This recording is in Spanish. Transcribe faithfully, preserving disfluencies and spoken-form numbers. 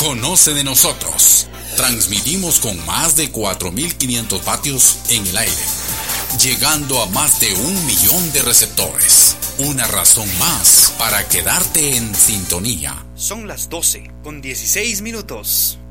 Conoce de nosotros. Transmitimos con más de cuatro mil quinientos vatios en el aire, llegando a más de un millón de receptores. Una razón más para quedarte en sintonía. Son las doce con dieciséis minutos.